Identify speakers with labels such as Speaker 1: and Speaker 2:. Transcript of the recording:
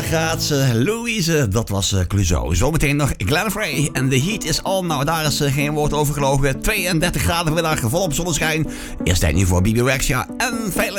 Speaker 1: gaat ze. Louise, dat was Clouseau. Zometeen nog Glenn Frey en The Heat is On. Nou, daar is geen woord over gelogen. 32 graden vanmiddag, volop zonneschijn. Eerst tijd nu voor BB Rexha en veilig.